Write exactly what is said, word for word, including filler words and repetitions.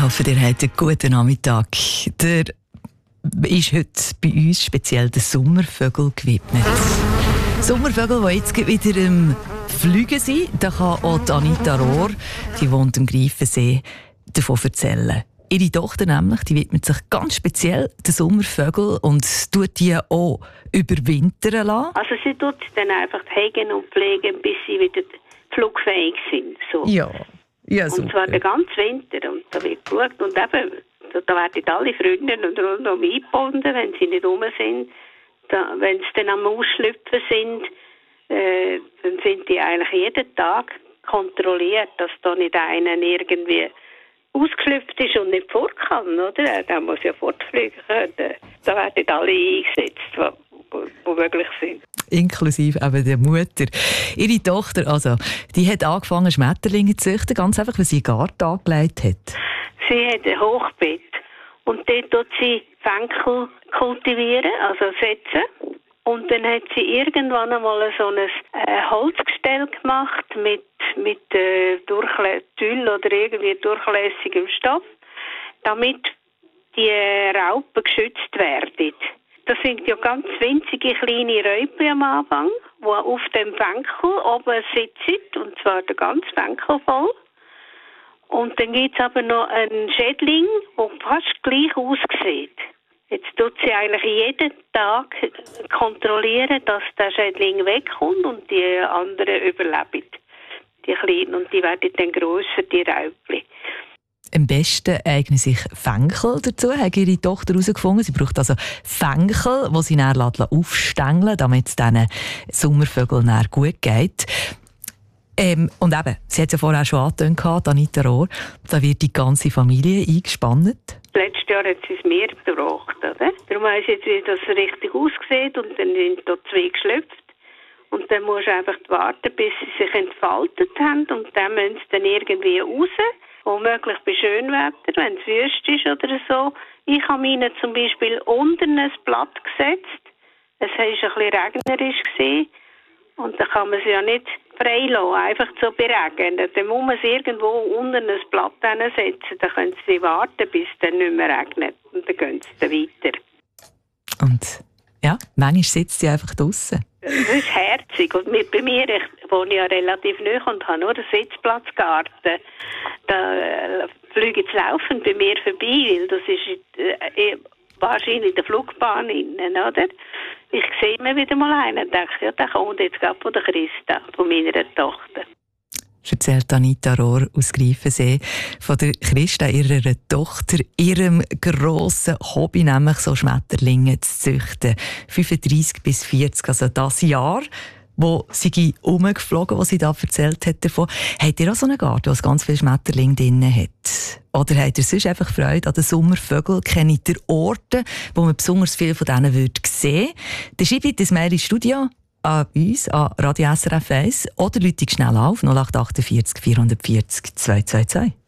hoffe, ihr habt einen guten Nachmittag. Der ist heute bei uns speziell der Sommervögel gewidmet. Sommervögel, die jetzt wieder im Fliegen sind, da kann auch Anita Rohr, die wohnt am Greifensee, davon erzählen. Ihre Tochter nämlich, die widmet sich ganz speziell den Sommervögeln und tut die auch überwintern lassen. Also sie tut sie dann einfach hegen und pflegen, bis sie wieder flugfähig sind. So. Ja, ja, und zwar den ganzen Winter. Und da wird geschaut. Und eben, da, da werden alle Freunde und rundum eingebunden, wenn sie nicht rum sind. Da, wenn sie dann am Ausschlüpfen sind, äh, dann sind die eigentlich jeden Tag kontrolliert, dass da nicht einer irgendwie ausgeschlüpft ist und nicht fort kann, oder? Der muss ja fortfliegen können. Da werden alle eingesetzt, die möglich sind. Inklusive eben der Mutter. Ihre Tochter, also, die hat angefangen, Schmetterlinge zu züchten, ganz einfach, weil sie einen Garten angelegt hat. Sie hat ein Hochbett. Und dort tut sie Fenkel kultivieren, also setzen. Und dann hat sie irgendwann einmal so ein äh, Holzgestell gemacht mit, mit äh, Durchlä- Tüll oder irgendwie durchlässigem Stoff, damit die Raupen geschützt werden. Das sind ja ganz winzige kleine Raupen am Anfang, die auf dem Fenkel oben sitzen, und zwar der ganze Fenkel voll. Und dann gibt es aber noch einen Schädling, der fast gleich aussieht. Jetzt tut sie eigentlich jeden Tag kontrollieren, dass der Schädling wegkommt und die anderen überleben. Die Kleinen, und die werden dann grösser, die Räubchen. Am besten eignen sich Fenkel dazu, hat ihre Tochter herausgefunden. Sie braucht also Fenkel, die sie dann aufstängeln, damit es diesen Sommervögeln dann gut geht. Ähm, und eben, sie hat es ja vorher schon angetönt, Anita Rohr, da wird die ganze Familie eingespannt. Letztes Jahr hat sie es mir gebracht, oder? Darum weiss ich jetzt, wie das richtig aussieht, und dann sind da zwei geschlüpft. Und dann musst du einfach warten, bis sie sich entfaltet haben, und dann müssen sie dann irgendwie raus, womöglich bei Schönwetter, wenn es wüst ist oder so. Ich habe ihnen zum Beispiel unter ein Blatt gesetzt. Es war ein bisschen regnerisch gewesen. Und dann kann man sie ja nicht frei lassen, einfach so beregnen. Dann muss man sie irgendwo unter ein Blatt setzen. Dann können sie warten, bis es dann nicht mehr regnet. Und dann gehen sie dann weiter. Und ja, manchmal sitzt sie einfach draussen. Das ist herzig. Und mit, bei mir, ich wohne ja relativ nahe und habe nur einen Sitzplatzgarten. Da äh, fliegen sie laufend bei mir vorbei, weil das ist äh, wahrscheinlich in der Flugbahn innen, oder? Ich sehe mir wieder mal einen und denke, ja, der kommt jetzt gerade von der Christa, von meiner Tochter. Erzählt Anita Rohr aus Greifensee von der Christa, ihrer Tochter, ihrem grossen Hobby, nämlich so Schmetterlinge zu züchten. fünfunddreissig bis vierzig, also das Jahr, wo sie umgeflogen, was sie da erzählt hat davon. Habt ihr auch so einen Garten, der ganz viele Schmetterlinge drin hat? Oder habt ihr sonst einfach Freude an den Sommervögeln? Kennt ihr Orte, wo man besonders viel von denen sehen würde? Dann schreibt das Mail ins Studio an uns, an Radio S R F eins, oder ruft schnell auf null acht vier acht, vier vier null zwei zwei zwei.